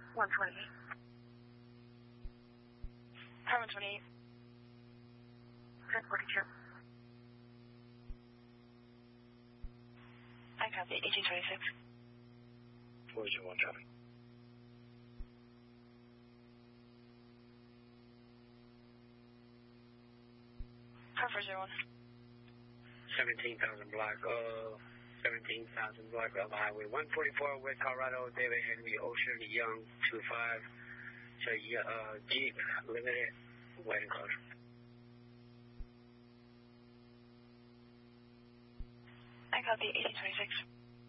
128. Car 128. 1042. I copy. 1826. 401 traffic. Car 401. 17,000 block, 17,000 block of Highway 144 with Colorado, David Henry Ocean Young 25. So Jeep Limited, white and color. I copy. 1826.